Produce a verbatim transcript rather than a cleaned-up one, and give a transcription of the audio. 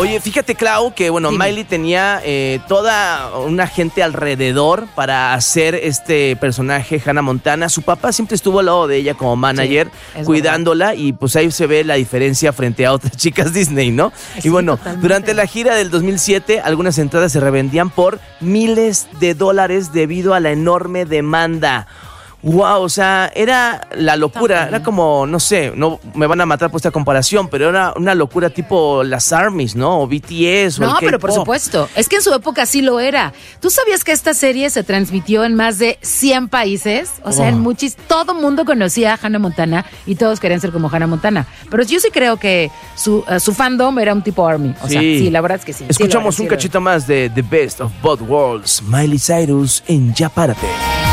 Oye, fíjate, Clau, que bueno, Dime. Miley tenía eh, toda una gente alrededor para hacer este personaje, Hannah Montana. Su papá siempre estuvo al lado de ella como manager, sí, cuidándola, verdad. Y pues ahí se ve la diferencia frente a otras chicas Disney, ¿no? Sí, y bueno, totalmente. Durante la gira del dos mil siete, algunas entradas se revendían por miles de dólares debido a la enorme demanda. Wow, o sea, era la locura, era como, no sé, no me van a matar por esta comparación, pero era una locura tipo las ARMYs, ¿no? O B T S o No, el pero por supuesto, es que en su época sí lo era. ¿Tú sabías que esta serie se transmitió en más de cien países? O sea, oh. en muchis, todo mundo conocía a Hannah Montana y todos querían ser como Hannah Montana. Pero yo sí creo que su, uh, su fandom era un tipo ARMY. O sí. sea, sí, la verdad es que sí. Escuchamos sí un era, cachito sí más de The Best of Both Worlds, Miley Cyrus en Ya Párate.